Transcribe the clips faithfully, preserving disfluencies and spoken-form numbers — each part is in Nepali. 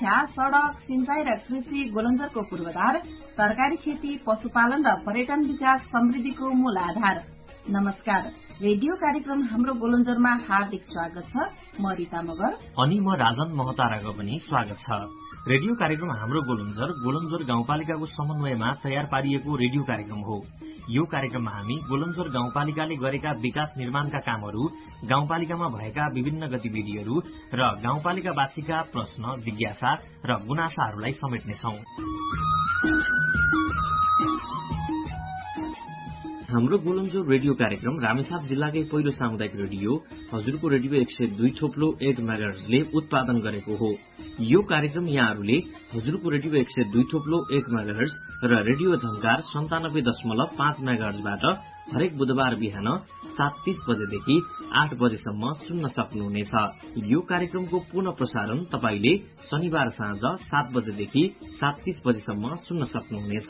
शिक्षा, सड़क, सिंचाई र कृषि गोलन्जरको पूर्वाधार, तरकारी खेती, पशुपालन र पर्यटन विकास समृद्धिको मूल आधार। नमस्कार, रेडियो कार्यक्रम हाम्रो गोलन्जरमा हार्दिक स्वागत छ। म रिता मगर अनि म राजन महताराको पनि स्वागत छ। रेडियो कार्यक्रम हाम्रो गोलन्जर गोलन्जर गाउँपालिकाको समन्वयमा तयार पारिएको रेडियो कार्यक्रम हो। यो कार्यक्रममा हामी गोलन्जर गाउँपालिकाले गरेका विकास निर्माणका कामहरू, गाउँपालिकामा भएका विभिन्न गतिविधिहरू र गाउँपालिकावासीका प्रश्न, जिज्ञासा र गुनासाहरूलाई समेट्नेछौं। हाम्रो गोलन्जर रेडियो कार्यक्रम रामेछाप जिल्लाकै पहिलो सामुदायिक रेडियो हजुरको रेडियो एक सय दुई थोप्लो एक मेगाहर्जले उत्पादन गरेको हो। यो कार्यक्रम यहाँहरूले हजुरको रेडियो एक सय दुई थोप्लो एक मेगाहर्ज र रेडियो झंकार सन्तानब्बे दशमलव पाँच मेगाहर्जबाट हरेक बुधबार बिहान सात तीस बजेदेखि आठ बजेसम्म सुन्न सक्नुहुनेछ। यो कार्यक्रमको पुनः प्रसारण तपाईले शनिबार साँझ सात बजेदेखि सात तीस बजेसम्म सुन्न सक्नुहुनेछ।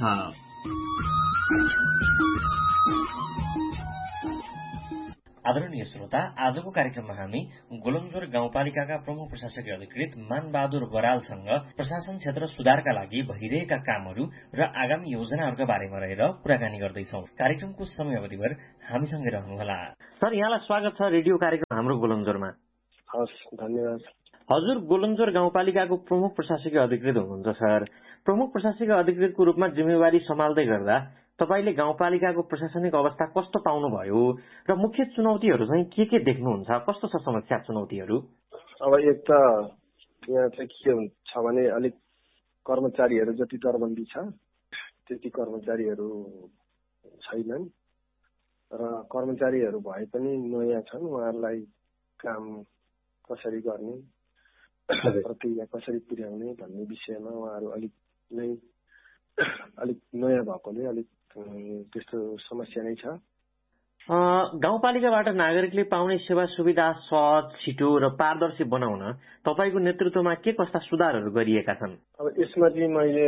आदरणीय श्रोता, आजको कार्यक्रममा हामी गोलन्जर गाउँपालिकाका प्रमुख प्रशासकीय अधिकृत मानबहादुर बरालसँग प्रशासन क्षेत्र सुधारका लागि भइरहेका कामहरू र आगामी योजनाहरूका बारेमा रहेर कुराकानी गर्दैछौं। कार्यक्रमको समयावधिभर हामीसँगै रहनुहोला। सर, यहाँलाई स्वागत छ रेडियो कार्यक्रम हाम्रो गोलन्जरमा। हस्, धन्यवाद। हजुर गोलन्जर गाउँपालिकाको प्रमुख प्रशासकीय अधिकृत हुनुहुन्छ। सर, प्रमुख प्रशासकीय अधिकृतको रूपमा जिम्मेवारी सम्हाल्दै गर्दा तपाईले गाउँपालिकाको प्रशासनिक अवस्था कस्तो पाउनुभयो र मुख्य चुनौतीहरू चाहिँ के के देख्नुहुन्छ? कस्तो छ समस्या, चुनौतीहरू? अब एक त यहाँ चाहिँ के हुन्छ भने अलिक कर्मचारीहरू जति दरबन्दी छ त्यति कर्मचारीहरू छैनन् र कर्मचारीहरू भए पनि नयाँ छन्। उहाँहरूलाई काम कसरी गर्ने, प्रक्रिया कसरी पुर्याउने भन्ने विषयमा उहाँहरू अलिक नै अलिक नयाँ भएकोले अलिक त्यस्तो समस्या नै छ। गाउँपालिकाबाट नागरिकले पाउने सेवा सुविधा सहज, छिटो र पारदर्शी बनाउन तपाईको नेतृत्वमा के कस्ता सुधारहरू गरिएका छन्? अब यसमा चाहिँ मैले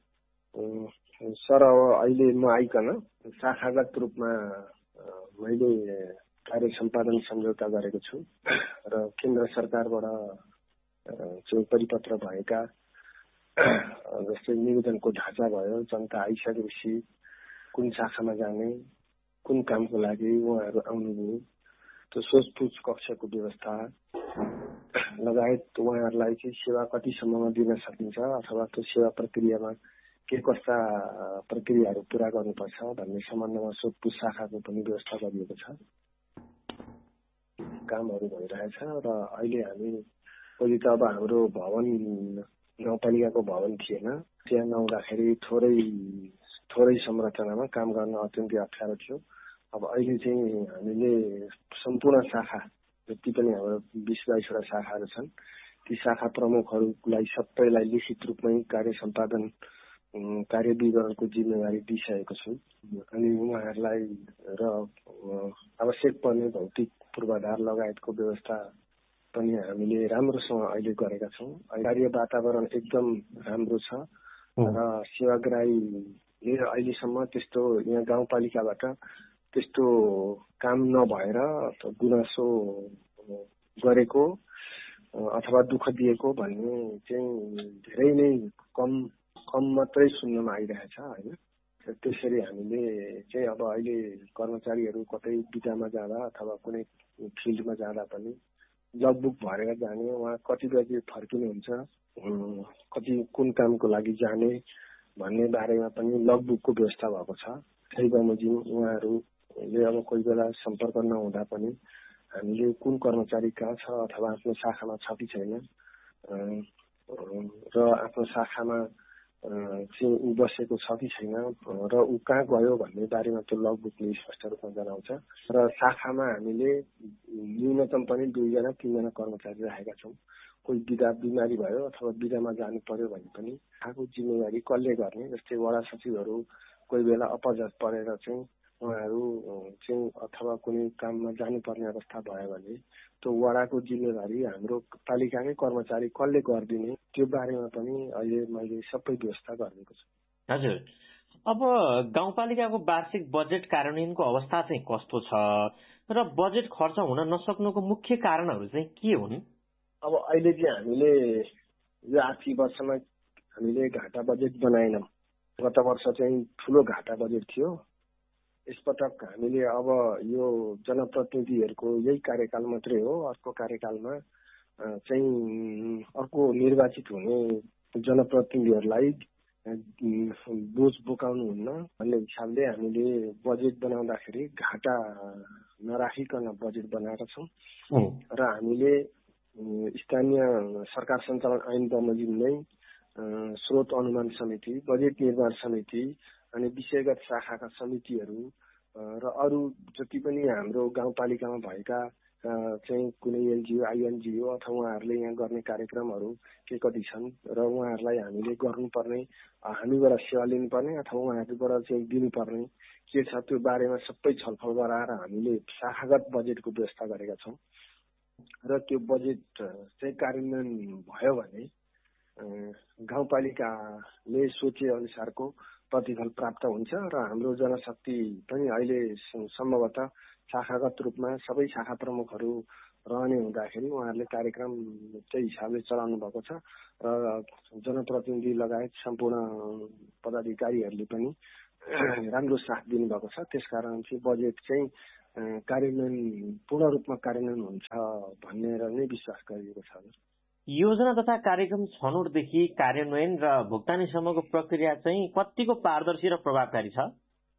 सर अब अहिले म आइकन शाखागत रूपमा मैले कार्य सम्पादन सम्झौता गरेको छु र केन्द्र सरकारबाट जो परिपत्र भएका जस्तै निवेदनको ढाँचा भयो, जनता आइसकेपछि कुन शाखामा जाने, कुन कामको लागि उहाँहरू आउनुभयो, त्यो सोचपुछ कक्षको व्यवस्था लगायत उहाँहरूलाई चाहिँ सेवा कतिसम्ममा दिन सकिन्छ अथवा त्यो सेवा प्रक्रियामा के कस्ता प्रक्रियाहरू पूरा गर्नुपर्छ भन्ने सम्बन्धमा सोधपुछ शाखाको पनि व्यवस्था गरिएको छ। कामहरू भइरहेछ र अहिले हामी पहिले त अब हाम्रो भवन गाउँपालिकाको भवन थिएन, त्यहाँ नहुँदाखेरि थोरै थोरै संरचनामा काम गर्न अत्यन्तै अप्ठ्यारो थियो। अब अहिले चाहिँ हामीले सम्पूर्ण शाखा जति पनि हाम्रो बिस बाइसवटा शाखाहरू छन् ती शाखा प्रमुखहरूलाई सबैलाई लिखित रूपमै कार्य सम्पादन कार्य विवरणको जिम्मेवारी दिइसकेको छु अनि उहाँहरूलाई र आवश्यक पर्ने भौतिक पूर्वाधार लगायतको व्यवस्था पनि हामीले राम्रोसँग अहिले गरेका छौँ। कार्य वातावरण एकदम राम्रो छ र सेवाग्राहीले अहिलेसम्म त्यस्तो यहाँ गाउँपालिकाबाट त्यस्तो काम नभएर गुनासो गरेको अथवा दुःख दिएको भन्ने चाहिँ धेरै नै कम कम मात्रै सुन्नमा आइरहेछ होइन। त्यसरी हामीले चाहिँ अब अहिले कर्मचारीहरू कतै बिदामा जाँदा अथवा कुनै फिल्डमा जाँदा पनि लगबुक भरेर जाने, उहाँ कति बजी फर्किनुहुन्छ, कति कुन कामको लागि जाने भन्ने बारेमा पनि लगबुकको व्यवस्था भएको छ। त्यही बमोजिम उहाँहरूले अब कोही बेला सम्पर्क नहुँदा पनि हामीले कुन कर्मचारी कहाँ छ अथवा आफ्नो शाखामा छ कि छैन र आफ्नो शाखामा चाहिँ ऊ बसेको छ कि छैन र ऊ कहाँ गयो भन्ने बारेमा त्यो लगबुकले स्पष्ट रूपमा जनाउँछ र शाखामा हामीले न्यूनतम पनि दुईजना तीनजना कर्मचारी राखेका छौँ। कोही बिदा बिमारी भयो अथवा बिदामा जानु पर्यो भने पनि शाखाको जिम्मेवारी कसले गर्ने, जस्तै वडा सचिवहरू कोही बेला अपजत परेर चाहिँ उहाँहरू चाहिँ अथवा कुनै काममा जानुपर्ने अवस्था भयो भने त्यो वडाको जिम्मेवारी हाम्रो पालिकाकै कर्मचारी कसले गरिदिने त्यो बारेमा पनि अहिले मैले सबै व्यवस्था गरिदिएको छु। हजुर, अब गाउँपालिकाको वार्षिक बजेट कार्यान्वयनको अवस्था चाहिँ कस्तो छ र बजेट खर्च हुन नसक्नुको मुख्य कारणहरू चाहिँ के हुन्? अब अहिले चाहिँ हामीले यो आर्थिक वर्षमा हामीले घाटा बजेट बनाएनौँ। गत वर्ष चाहिँ ठुलो घाटा बजेट थियो। यसपटक हामीले अब यो जनप्रतिनिधिहरूको यही कार्यकाल मात्रै हो, अर्को कार्यकालमा चाहिँ अर्को निर्वाचित हुने जनप्रतिनिधिहरूलाई बोझ बोकाउनु हुन्न भन्ने हिसाबले हामीले बजेट बनाउँदाखेरि घाटा नराखिकन बजेट बनाएका छौँ र हामीले स्थानीय सरकार सञ्चालन ऐन बमोजिम नै स्रोत अनुमान समिति, बजेट निर्माण समिति अनि विषयगत शाखाका समितिहरू र अरू जति पनि हाम्रो गाउँपालिकामा भएका चाहिँ कुनै एनजिओ, आइएनजिओ अथवा उहाँहरूले यहाँ गर्ने कार्यक्रमहरू के कति छन् र उहाँहरूलाई हामीले गर्नुपर्ने, हामीबाट सेवा लिनुपर्ने अथवा उहाँहरूबाट चाहिँ दिनुपर्ने के छ त्यो बारेमा सबै छलफल गराएर हामीले शाखागत बजेटको व्यवस्था गरेका छौँ र त्यो बजेट चाहिँ कार्यान्वयन भयो भने गाउँपालिकाले सोचे अनुसारको प्रतिफल प्राप्त हुन्छ र हाम्रो जनशक्ति पनि अहिले सम्भवतः शाखागत रूपमा सबै शाखा प्रमुखहरू रहने हुँदाखेरि उहाँहरूले कार्यक्रम त्यही हिसाबले चलाउनु भएको छ र जनप्रतिनिधि लगायत सम्पूर्ण पदाधिकारीहरूले पनि राम्रो साथ दिनुभएको छ। त्यसकारण चाहिँ बजेट चाहिँ कार्यान्वयन पूर्ण रूपमा कार्यान्वयन हुन्छ भनेर नै विश्वास गरिएको छ। योजना तथा कार्यक्रम छनौटदेखि कार्यान्वयन र भुक्तानीसम्मको प्रक्रिया चाहिँ कतिको पारदर्शी र प्रभावकारी छ?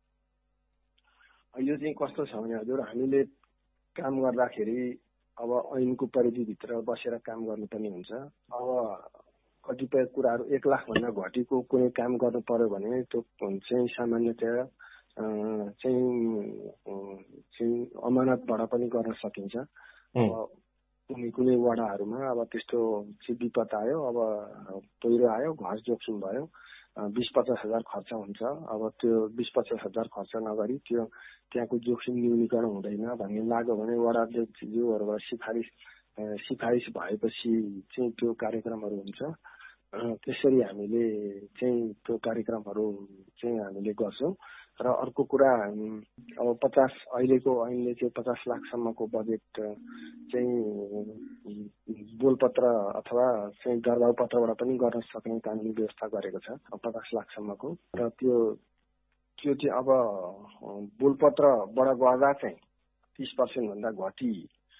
यो चाहिँ कस्तो छ भने हजुर, हामीले काम गर्दाखेरि अब ऐनको परिधिभित्र बसेर काम गर्नुपर्ने हुन्छ। अब कतिपय कुराहरू एक लाखभन्दा घटीको कुनै काम गर्नु पर्यो भने त्यो चाहिँ सामान्यतया चाहिँ चाहिँ अमानतबाट पनि गर्न सकिन्छ। अब कुनै कुनै वडाहरूमा अब त्यस्तो चाहिँ विपद आयो, अब पहिरो आयो, घर जोखिम भयो, बिस पचास हजार खर्च हुन्छ। अब त्यो बिस पचास हजार खर्च नगरी त्यो त्यहाँको जोखिम न्यूनीकरण हुँदैन भन्ने लाग्यो भने वडा अध्यक्षज्यूहरूबाट सिफारिस सिफारिस भएपछि चाहिँ त्यो कार्यक्रमहरू हुन्छ। त्यसरी हामीले चाहिँ त्यो कार्यक्रमहरू चाहिँ हामीले गर्छौँ। र अर्को कुरा, अब पचास अहिलेको ऐनले चाहिँ पचास लाखसम्मको बजेट चाहिँ बोलपत्र अथवा चाहिँ दरबार पत्रबाट पनि गर्न सक्ने कानुनी व्यवस्था गरेको छ पचास लाखसम्मको। र त्यो त्यो चाहिँ अब बोलपत्रबाट गर्दा चाहिँ तीस पर्सेन्ट भन्दा घटी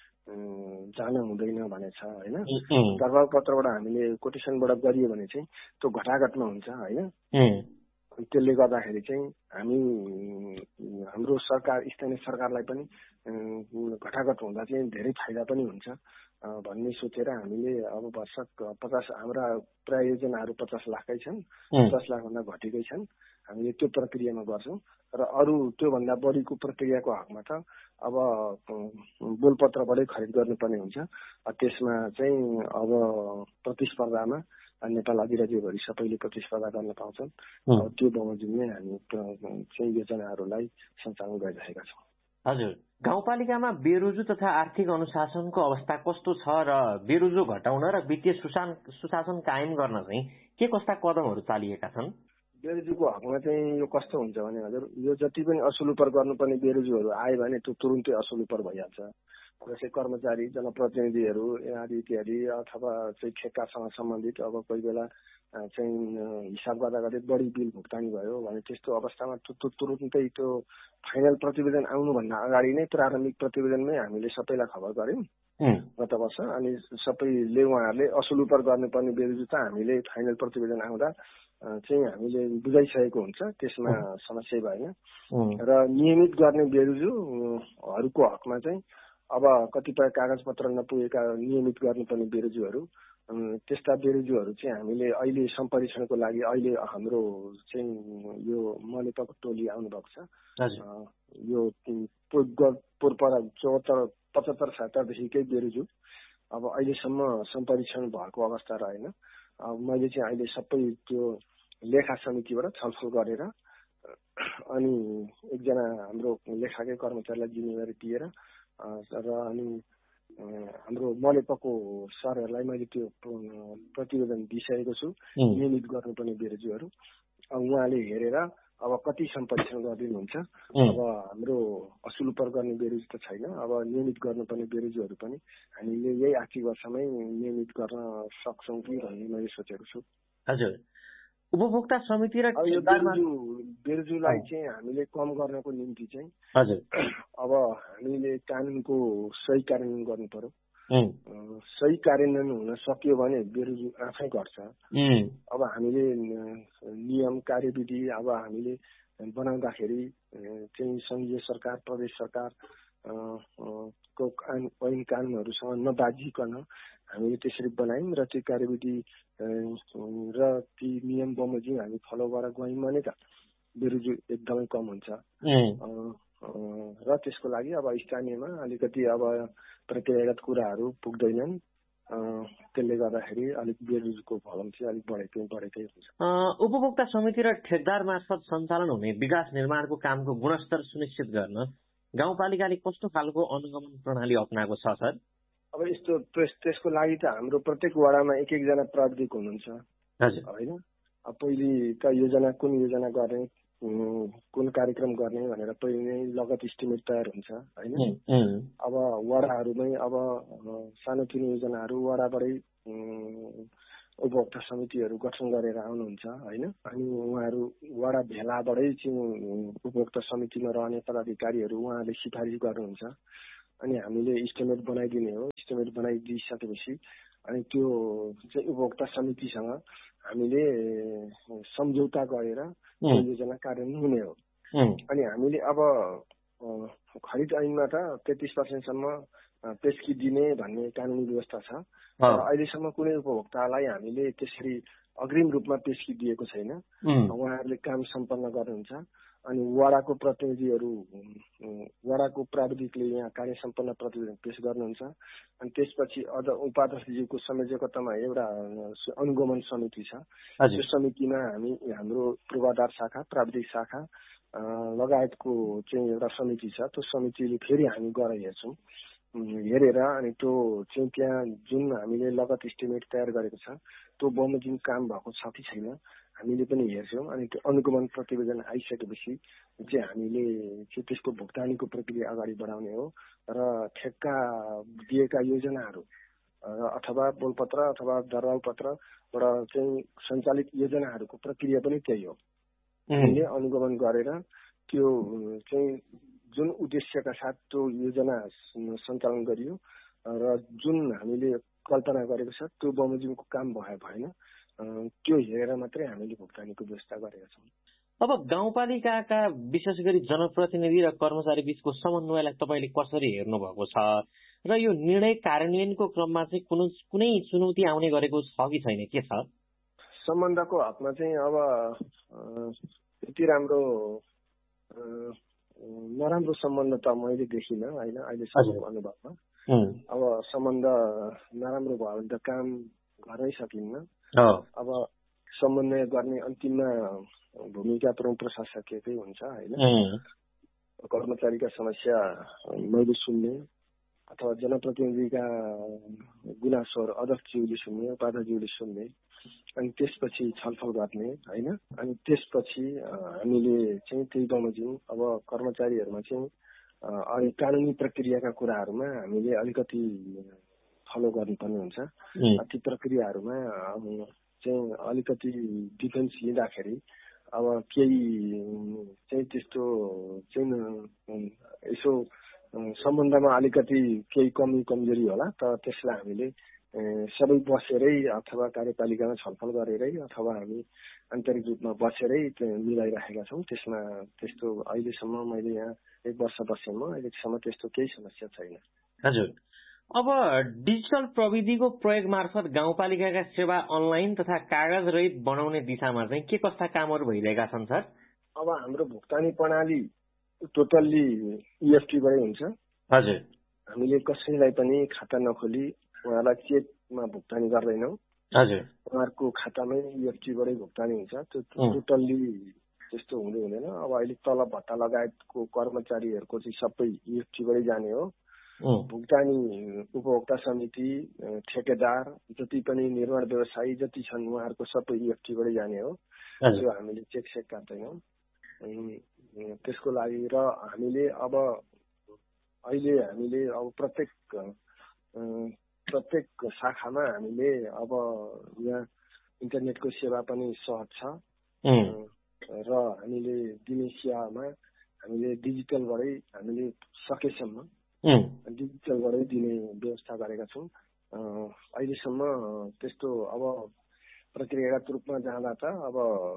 जान हुँदैन भनेछ होइन। दरबार पत्रबाट हामीले कोटेसनबाट गरियो भने चाहिँ त्यो घटाघटमा हुन्छ होइन। त्यसले गर्दाखेरि चाहिँ हामी हाम्रो सरकार स्थानीय सरकारलाई पनि घटाघट हुँदा चाहिँ धेरै फाइदा पनि हुन्छ भन्ने सोचेर हामीले अब वर्षक पचास हाम्रा प्रायोजनाहरू पचास लाखकै छन्, पचास लाखभन्दा घटेकै छन्। हामीले त्यो प्रक्रियामा गर्छौँ र अरू त्योभन्दा बढीको प्रक्रियाको हकमा त अब बोलपत्रबाटै खरिद गर्नुपर्ने हुन्छ। त्यसमा चाहिँ अब प्रतिस्पर्धामा नेपाल अधिराज्यभरि सबैले प्रतिस्पर्धा गर्न पाउँछन्। त्यो बमोजिम नै हामी चाहिँ योजनाहरूलाई सञ्चालन गरिरहेका छौँ। हजुर, गाउँपालिकामा बेरोजु तथा आर्थिक अनुशासनको अवस्था कस्तो छ र बेरोजु घटाउन र वित्तीय सुशासन कायम गर्न चाहिँ के कस्ता कदमहरू चालिएका छन्? बेरोजुको हकमा चाहिँ यो कस्तो हुन्छ भने हजुर, यो जति पनि असुलुपर गर्नुपर्ने बेरोजुहरू आयो भने त्यो तुरुन्तै असुलुपर भइहाल्छ। जस्तै कर्मचारी, जनप्रतिनिधिहरू आदि इत्यादि अथवा चाहिँ ठेक्कासँग सम्बन्धित अब कोही बेला चाहिँ हिसाब गर्दा गर्दै बढी बिल भुक्तानी भयो भने त्यस्तो अवस्थामा तुरुन्तै त्यो फाइनल प्रतिवेदन आउनुभन्दा अगाडि नै प्रारम्भिक प्रतिवेदनमै हामीले सबैलाई खबर गर्यौँ गत वर्ष। अनि सबैले उहाँहरूले असुलुपर गर्नुपर्ने बेरोजु त हामीले फाइनल प्रतिवेदन आउँदा चाहिँ हामीले बुझाइसकेको हुन्छ, त्यसमा समस्या भएन। र नियमित गर्ने बेरोजुहरूको हकमा चाहिँ अब कतिपय कागजपत्र नपुगेका नियमित गर्नुपर्ने बेरोजुहरू त्यस्ता बेरोजुहरू चाहिँ हामीले अहिले सम्परीक्षणको लागि अहिले हाम्रो चाहिँ यो मलेपको टोली आउनुभएको छ। यो पूर्व चौहत्तर पचहत्तर छत्तरदेखिकै बेरोजु अब अहिलेसम्म सम्परीक्षण भएको अवस्था रहेन। अब मैले चाहिँ अहिले सबै त्यो लेखा समितिबाट छलफल गरेर अनि एकजना हाम्रो लेखाकै कर्मचारीलाई जिम्मेवारी दिएर र अनि हाम्रो मलेपको सरहरूलाई मैले त्यो प्रतिवेदन दिइसकेको छु नियमित गर्नुपर्ने बेरोजुहरू। उहाँले हेरेर अब कति सम्परीक्षण गरिदिनुहुन्छ। अब हाम्रो असुल उपर गर्ने बेरोज त छैन, अब नियमित गर्नुपर्ने बेरोजहरू पनि हामीले यही आर्थिक वर्षमै नियमित गर्न सक्छौँ कि भन्ने मैले सोचेको छु। हजुर, उपभोक्ता समिति र बेरोजु बेरोजुलाई चाहिँ हामीले कम गर्नको निम्ति चाहिँ हजुर अब हामीले कानुनको सही कार्यान्वयन गर्नु पर्यो। सही कार्यान्वयन हुन सक्यो भने बेरोजु आफै घट्छ। अब हामीले नियम कार्यविधि अब हामीले बनाउँदाखेरि चाहिँ संघीय सरकार प्रदेश सरकार को ऐन कानुनहरूसँग नबाझिकन हामीले त्यसरी बनायौँ र त्यो कार्यविधि र ती नियम बमोजिम हामी फलो गरेर गयौँ भने त बेरोजु एकदमै कम हुन्छ। र त्यसको लागि अब स्थानीयमा अलिकति अब प्रक्रियागत कुराहरू पुग्दैनन्, त्यसले गर्दाखेरि अलिक बेरोजगारको भवन चाहिँ अलिक बढेकै बढेकै हुन्छ। उपभोक्ता समिति र ठेकदार मार्फत सञ्चालन हुने विकास निर्माणको कामको गुणस्तर सुनिश्चित गर्न गाउँपालिकाले कस्तो खालको अनुगमन प्रणाली अप्नाएको छ सर? अब यस्तो त्यसको लागि त हाम्रो प्रत्येक वडामा एक एकजना प्राविधिक हुनुहुन्छ होइन। अब पहिले त योजना कुन योजना गर्ने कुन कार्यक्रम गर्ने भनेर पहिले नै लगत इस्टिमेट तयार हुन्छ होइन। अब वडाहरूमै अब सानोतिनो योजनाहरू वडाबाटै उपभोक्ता समितिहरू गठन गरेर आउनुहुन्छ होइन। अनि उहाँहरू वडा भेलाबाटै चाहिँ उपभोक्ता समितिमा रहने पदाधिकारीहरू उहाँहरूले सिफारिस गर्नुहुन्छ। अनि हामीले इस्टिमेट बनाइदिने हो। इस्टिमेट बनाइदिइसकेपछि अनि त्यो चाहिँ उपभोक्ता समितिसँग हामीले सम्झौता गरेर योजना कार्यान्वयन हुने हो। अनि हामीले अब खरिद ऐनमा त तेत्तिस पर्सेन्टसम्म पेस्की दिने भन्ने कानुनी व्यवस्था छ। अहिलेसम्म कुनै उपभोक्तालाई हामीले त्यसरी अग्रिम रूपमा पेस्की दिएको छैन। उहाँहरूले काम सम्पन्न गर्नुहुन्छ। अनि वडाको प्रतिनिधिहरू वडाको प्राविधिकले यहाँ कार्य सम्पन्न प्रतिवेदन पेश गर्नुहुन्छ। अनि त्यसपछि अझ उपाध्यक्षज्यूको संयोजकतामा एउटा अनुगमन समिति छ। त्यो समितिमा हामी हाम्रो पूर्वाधार शाखा प्राविधिक शाखा लगायतको चाहिँ एउटा समिति छ। त्यो समितिले फेरि हामी गएर हेर्छौँ। हेरेर अनि त्यो चाहिँ त्यहाँ जुन हामीले लगत इस्टिमेट तयार गरेको छ त्यो बमोजिम काम भएको छ कि छैन हामीले पनि हेर्छौँ। अनि त्यो अनुगमन प्रतिवेदन आइसकेपछि चाहिँ हामीले चाहिँ त्यसको भुक्तानीको प्रक्रिया अगाडि बढाउने हो। र ठेक्का दिएका योजनाहरू अथवा बोलपत्र अथवा दरबाउ पत्रबाट चाहिँ सञ्चालित योजनाहरूको प्रक्रिया पनि त्यही हो। हामीले अनुगमन गरेर त्यो चाहिँ जुन उद्देश्यका साथ त्यो योजना सञ्चालन गरियो र जुन हामीले कल्पना गरेको छ त्यो बमोजिमको काम भयो भएन त्यो हेरेर मात्रै हामीले भुक्तानीको व्यवस्था गरेका छौँ। अब गाउँपालिकाका विशेष गरी जनप्रतिनिधि र कर्मचारी बीचको समन्वयलाई तपाईँले कसरी हेर्नु भएको छ र यो निर्णय कार्यान्वयनको क्रममा चाहिँ कुनै कुनै चुनौती आउने गरेको छ कि छैन, के छ? सम्बन्धको हकमा चाहिँ अब त्यति राम्रो नराम्रो सम्बन्ध त मैले देखिनँ होइन अहिलेसम्मको अनुभवमा। अब सम्बन्ध नराम्रो भयो भने त काम गर्नै सकिन्न। अब समन्वय गर्ने अन्तिममा भूमिका प्रमुख प्रशासकीयकै हुन्छ होइन। कर्मचारीका समस्या मैले सुन्ने अथवा जनप्रतिनिधिका गुनासोहरू अध्यक्षज्यूले सुन्ने उपाध्यक्षज्यूले सुन्ने अनि त्यसपछि छलफल गर्ने होइन। अनि त्यसपछि हामीले चाहिँ त्यही बमोजिम अब कर्मचारीहरूमा चाहिँ अनि कानुनी प्रक्रियाका कुराहरूमा हामीले अलिकति फलो गर्नुपर्ने हुन्छ। ती प्रक्रियाहरूमा चाहिँ अलिकति डिफेन्स लिँदाखेरि अब केही चाहिँ त्यस्तो चाहिँ यसो सम्बन्धमा अलिकति केही कमी कमजोरी होला त त्यसलाई हामीले सबै बसेरै अथवा कार्यपालिकामा छलफल गरेरै अथवा हामी आन्तरिक रूपमा बसेरै मिलाइराखेका छौँ। त्यसमा त्यस्तो अहिलेसम्म मैले यहाँ एक वर्ष बसेमा अहिलेसम्म त्यस्तो केही समस्या छैन। हजुर, अब डिजिटल प्रविधिको प्रयोग मार्फत गाउँपालिकाका सेवा अनलाइन तथा कागज रहित बनाउने दिशामा चाहिँ के कस्ता कामहरू भइरहेका छन् सर? अब हाम्रो भुक्तानी प्रणाली टोटल्ली इएफटीबाटै हुन्छ। हजुर, हामीले कसैलाई पनि खाता नखोली उहाँलाई चेकमा भुक्तानी गर्दैनौँ। हजुर, उहाँहरूको खातामै इएफटीबाटै भुक्तानी हुन्छ। त्यो टोटल्ली त्यस्तो हुँदै हुँदैन। अब अहिले तलब भत्ता लगायतको कर्मचारीहरूको चाहिँ सबै इएफटीबाटै जाने हो। भुक्तानी उपभोक्ता समिति ठेकेदार जति पनि निर्माण व्यवसायी जति छन् उहाँहरूको सबै इएफटीबाटै जाने हो। त्यो हामीले चेक सेक काट्दैनौँ। त्यसको लागि र हामीले अब अहिले हामीले अब प्रत्येक प्रत्येक शाखामा हामीले अब यहाँ इन्टरनेटको सेवा पनि सहज छ र हामीले दिने सेवामा हामीले डिजिटलबाटै हामीले सकेसम्म डिजिटलबाटै दिने व्यवस्था गरेका छौँ। अहिलेसम्म त्यस्तो अब प्रक्रियागत रूपमा जाँदा त अब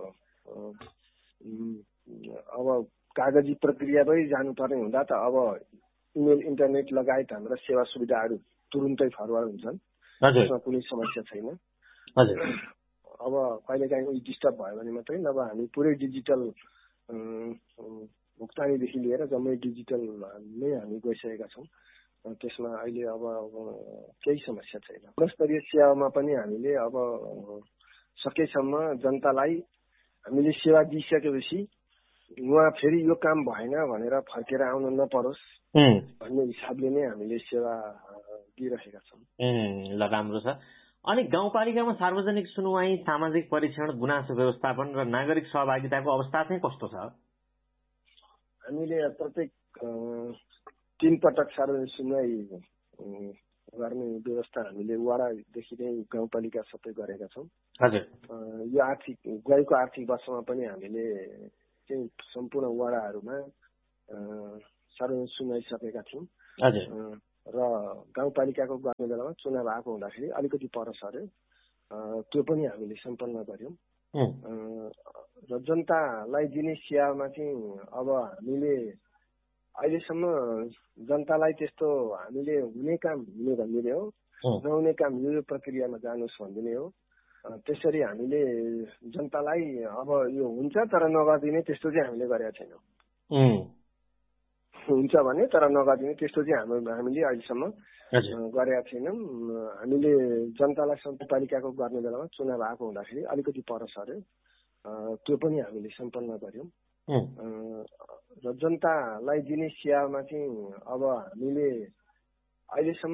अब कागजी प्रक्रियामै जानुपर्ने हुँदा त अब इमेल इन्टरनेट लगायत हाम्रा सेवा सुविधाहरू तुरुन्तै फरवार्ड हुन्छन्, त्यसमा कुनै समस्या छैन। अब कहिलेकाहीँ उयो डिस्टर्ब भयो भने मात्रै, नभए हामी पुरै डिजिटल भुक्तानीदेखि लिएर जम्मै डिजिटल नै हामी गइसकेका छौँ। त्यसमा अहिले अब केही समस्या छैन। गुणस्तरीय सेवामा पनि हामीले अब सकेसम्म जनतालाई हामीले सेवा दिइसकेपछि उहाँ फेरि यो काम भएन भनेर फर्केर आउनु नपरोस् भन्ने हिसाबले नै हामीले सेवा दिइरहेका छौँ। ल, राम्रो छ। अनि गाउँपालिकामा सार्वजनिक सुनवाई, सामाजिक परीक्षण, गुनासो व्यवस्थापन र नागरिक सहभागिताको अवस्था चाहिँ कस्तो छ? हामीले प्रत्येक तीन पटक सार्वजनिक सुनवाई गर्ने व्यवस्था हामीले वडादेखि नै गाउँपालिका सबै गरेका छौँ। हजुर। यो आर्थिक गएको आर्थिक वर्षमा पनि हामीले चाहिँ सम्पूर्ण वडाहरूमा सार्वजनिक सुनवाई सकेका थियौँ र गाउँपालिकाको गर्ने बेलामा चुनाव आएको हुँदाखेरि अलिकति पर सर्यो, त्यो पनि हामीले सम्पन्न गर्यौँ। र जनतालाई दिने सेवामा चाहिँ अब हामीले अहिलेसम्म जनतालाई त्यस्तो हामीले हुने काम हुने भनिदिने हो, नहुने काम यो यो प्रक्रियामा जानुहोस् भनिदिने हो। त्यसरी हामीले जनतालाई अब यो हुन्छ तर नगरिदिने त्यस्तो चाहिँ हामीले गरेका छैनौँ। हुन्छ भने तर नगरिदिने त्यस्तो चाहिँ हाम्रो हामीले अहिलेसम्म गरेका छैनौँ। हामीले जनतालाई सन्तपालिकाको गर्ने बेलामा चुनाव आएको हुँदाखेरि अलिकति पर सर्यो, त्यो पनि हामीले सम्पन्न गर्यौँ। र जनतालाई दिने सेवामा चाहिँ अब हामीले अहिलेसम्म